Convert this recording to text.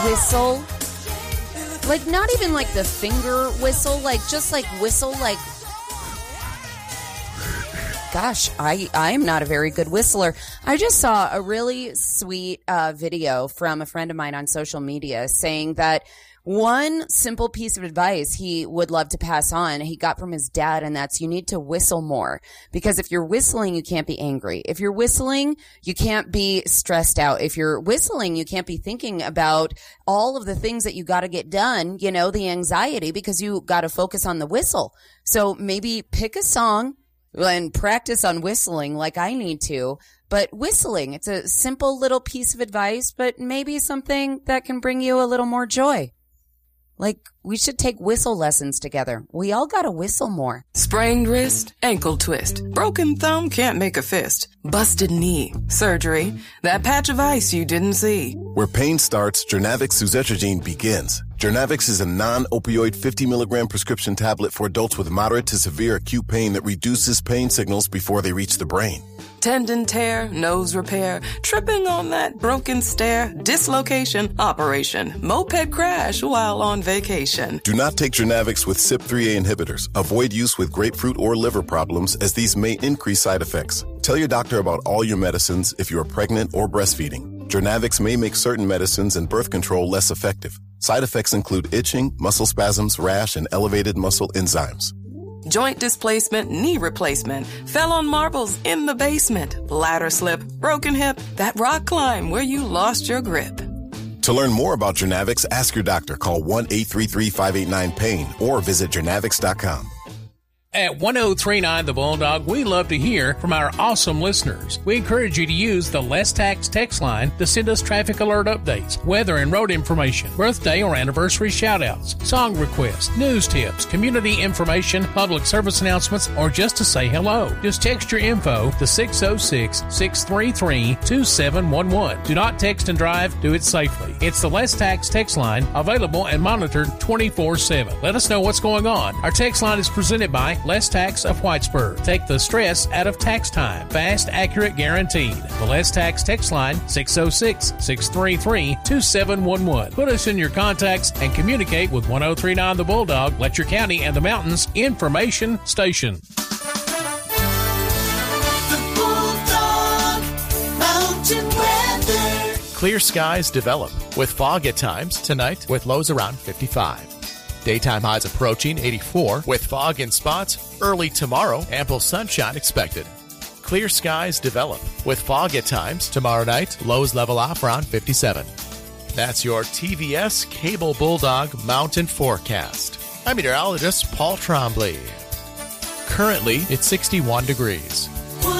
whistle. Like, not even like the finger whistle, like just like whistle, like, gosh, I am not a very good whistler. I just saw a really sweet video from a friend of mine on social media saying that one simple piece of advice he would love to pass on, he got from his dad, and that's you need to whistle more. Because if you're whistling, you can't be angry. If you're whistling, you can't be stressed out. If you're whistling, you can't be thinking about all of the things that you got to get done, you know, the anxiety, because you got to focus on the whistle. So maybe pick a song and practice on whistling like I need to. But whistling, it's a simple little piece of advice, but maybe something that can bring you a little more joy. Like, we should take whistle lessons together. We all gotta whistle more. Sprained wrist, ankle twist, broken thumb, can't make a fist, busted knee, surgery, that patch of ice you didn't see. Where pain starts, Journavx suzetrigine begins. Journavx is a non-opioid 50 milligram prescription tablet for adults with moderate to severe acute pain that reduces pain signals before they reach the brain. Tendon tear, nose repair, tripping on that broken stair, dislocation, operation, moped crash while on vacation. Do not take Journavx with CYP3A inhibitors. Avoid use with grapefruit or liver problems, as these may increase side effects. Tell your doctor about all your medicines if you are pregnant or breastfeeding. Journavx may make certain medicines and birth control less effective. Side effects include itching, muscle spasms, rash, and elevated muscle enzymes. Joint displacement, knee replacement, fell on marbles in the basement, ladder slip, broken hip, that rock climb where you lost your grip. To learn more about Journavx, ask your doctor. Call 1-833-589-PAIN or visit journavx.com. At 1039 The Bulldog, we love to hear from our awesome listeners. We encourage you to use the Less Tax text line to send us traffic alert updates, weather and road information, birthday or anniversary shout-outs, song requests, news tips, community information, public service announcements, or just to say hello. Just text your info to 606-633-2711. Do not text and drive. Do it safely. It's the Less Tax text line, available and monitored 24/7. Let us know what's going on. Our text line is presented by Less Tax of Whitesburg. Take the stress out of tax time. Fast, accurate, guaranteed. The Less Tax text line, 606-633-2711. Put us in your contacts and communicate with 1039 The Bulldog, Letcher County and the Mountains Information Station. The Bulldog Mountain Weather. Clear skies develop with fog at times tonight with lows around 55. Daytime highs approaching 84 with fog in spots. Early tomorrow, ample sunshine expected. Clear skies develop with fog at times. Tomorrow night, lows level off around 57. That's your TVS Cable Bulldog Mountain Forecast. I'm meteorologist Paul Trombley. Currently, it's 61 degrees.